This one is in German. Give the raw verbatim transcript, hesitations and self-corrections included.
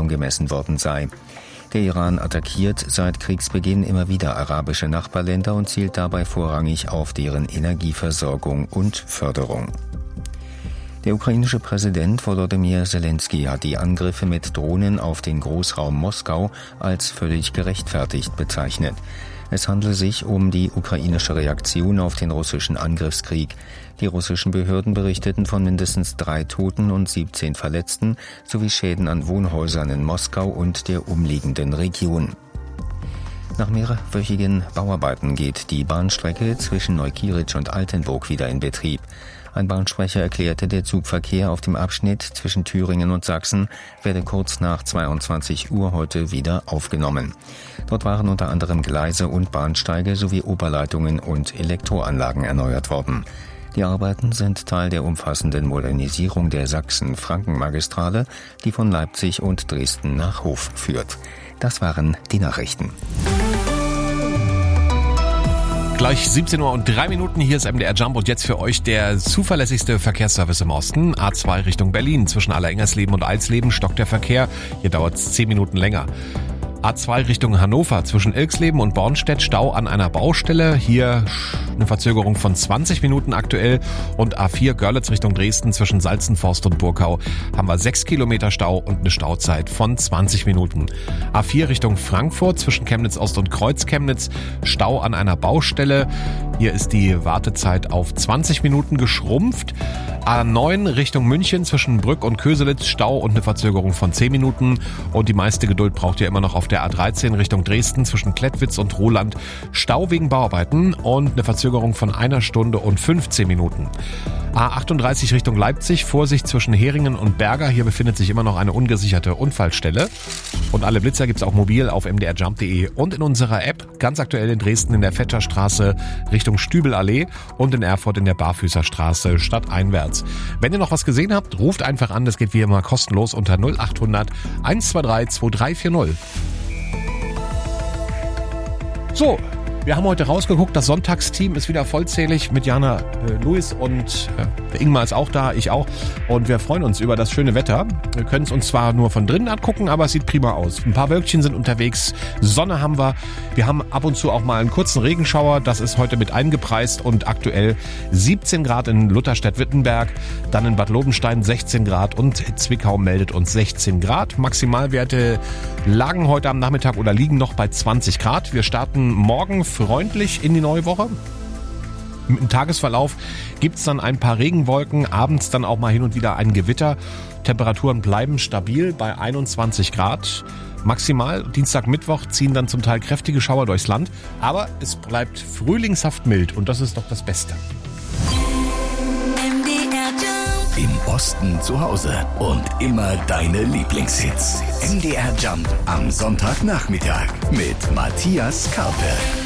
Luftverschmutzung gemessen worden sei. Der Iran attackiert seit Kriegsbeginn immer wieder arabische Nachbarländer und zielt dabei vorrangig auf deren Energieversorgung und Förderung. Der ukrainische Präsident Volodymyr Zelensky hat die Angriffe mit Drohnen auf den Großraum Moskau als völlig gerechtfertigt bezeichnet. Es handle sich um die ukrainische Reaktion auf den russischen Angriffskrieg. Die russischen Behörden berichteten von mindestens drei Toten und siebzehn Verletzten sowie Schäden an Wohnhäusern in Moskau und der umliegenden Region. Nach mehrwöchigen Bauarbeiten geht die Bahnstrecke zwischen Neukieritzsch und Altenburg wieder in Betrieb. Ein Bahnsprecher erklärte, der Zugverkehr auf dem Abschnitt zwischen Thüringen und Sachsen werde kurz nach zweiundzwanzig Uhr heute wieder aufgenommen. Dort waren unter anderem Gleise und Bahnsteige sowie Oberleitungen und Elektroanlagen erneuert worden. Die Arbeiten sind Teil der umfassenden Modernisierung der Sachsen-Franken-Magistrale, die von Leipzig und Dresden nach Hof führt. Das waren die Nachrichten. Gleich siebzehn Uhr und drei Minuten, hier ist M D R Jump und jetzt für euch der zuverlässigste Verkehrsservice im Osten. A zwei Richtung Berlin, zwischen Allerengersleben und Alsleben stockt der Verkehr, hier dauert es zehn Minuten länger. A zwei Richtung Hannover, zwischen Ilksleben und Bornstedt Stau an einer Baustelle, hier eine Verzögerung von zwanzig Minuten aktuell. Und A vier Görlitz Richtung Dresden, zwischen Salzenforst und Burkau haben wir sechs Kilometer Stau und eine Stauzeit von zwanzig Minuten. A vier Richtung Frankfurt, zwischen Chemnitz Ost und Kreuz-Chemnitz Stau an einer Baustelle, hier ist die Wartezeit auf zwanzig Minuten geschrumpft. A neun Richtung München, zwischen Brück und Köselitz Stau und eine Verzögerung von zehn Minuten. Und die meiste Geduld braucht ihr immer noch auf der A dreizehn Richtung Dresden, zwischen Klettwitz und Roland Stau wegen Bauarbeiten und eine Verzögerung von einer Stunde und fünfzehn Minuten. A achtunddreißig Richtung Leipzig, Vorsicht zwischen Heringen und Berger, hier befindet sich immer noch eine ungesicherte Unfallstelle. Und alle Blitzer gibt's auch mobil auf m d r jump punkt d e und in unserer App, ganz aktuell in Dresden in der Fetscherstraße Richtung Stübelallee und in Erfurt in der Barfüßerstraße stadteinwärts. Wenn ihr noch was gesehen habt, ruft einfach an, das geht wie immer kostenlos unter null acht hundert eins zwei drei zwei drei vier null. So, wir haben heute rausgeguckt, das Sonntagsteam ist wieder vollzählig mit Jana äh, Luis und äh, der Ingmar ist auch da, ich auch. Und wir freuen uns über das schöne Wetter. Wir können es uns zwar nur von drinnen angucken, aber es sieht prima aus. Ein paar Wölkchen sind unterwegs, Sonne haben wir. Wir haben ab und zu auch mal einen kurzen Regenschauer, das ist heute mit eingepreist und aktuell siebzehn Grad in Lutherstedt-Wittenberg, dann in Bad Lobenstein sechzehn Grad und Zwickau meldet uns sechzehn Grad. Maximalwerte lagen heute am Nachmittag oder liegen noch bei zwanzig Grad. Wir starten morgen freundlich in die neue Woche. Im Tagesverlauf gibt's dann ein paar Regenwolken, abends dann auch mal hin und wieder ein Gewitter. Temperaturen bleiben stabil bei einundzwanzig Grad. Maximal Dienstag, Mittwoch ziehen dann zum Teil kräftige Schauer durchs Land. Aber es bleibt frühlingshaft mild und das ist doch das Beste. Im Osten zu Hause und immer deine Lieblingshits. M D R Jump am Sonntagnachmittag mit Matthias Karpe.